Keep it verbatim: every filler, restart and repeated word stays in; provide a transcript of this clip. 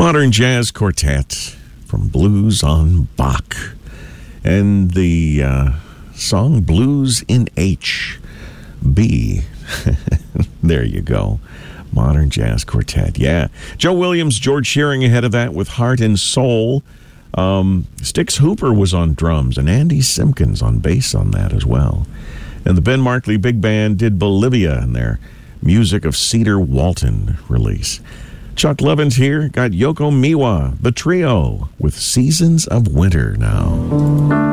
Modern Jazz Quartet from Blues on Bach. And the uh, song Blues in H. B. There you go. Modern Jazz Quartet. Yeah. Joe Williams, George Shearing ahead of that with Heart and Soul. Um, Styx Hooper was on drums and Andy Simpkins on bass on that as well. And the Ben Markley Big Band did Bolivia in their music of Cedar Walton release. Chuck Levin's here, got Yoko Miwa, the trio, with Seasons of Winter now.